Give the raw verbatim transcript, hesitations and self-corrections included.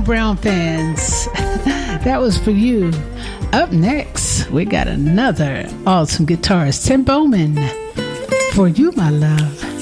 Brown fans. That was for you. Up next, we got another awesome guitarist, Tim Bowman. For you, my love.